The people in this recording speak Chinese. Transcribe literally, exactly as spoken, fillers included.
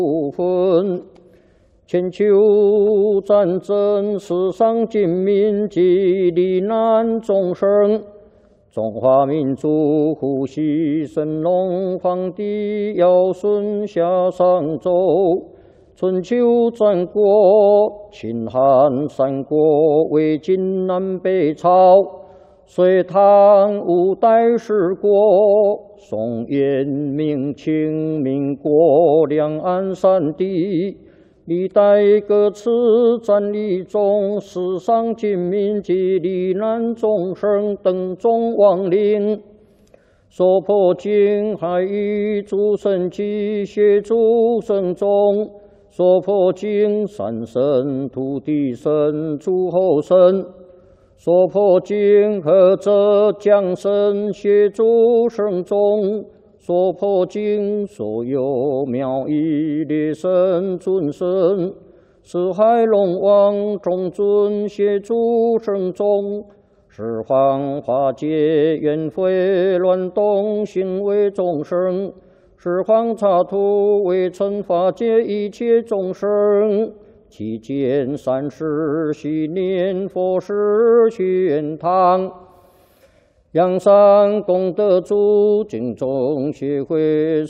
部分。全球战争，世上尽民及罹难众生。中华民族呼吸神龙皇帝尧舜夏商周。春秋战国，秦汉三国，魏晋南北朝。隋唐五代十国，宋元明清民国，两岸三地，历代各次战役中，世上尽民及罹难众生等众亡灵，所破经海域诸神及协助神众，所破经三神土地神诸候神。所破经何者降神协助圣众，所破经所有妙义列神尊神，四海龙王众尊协助圣众，十方化解冤非乱动行为众生，十方刹土为惩化解一切众生。期间三世系念佛事玄堂，阳山功德主敬众协会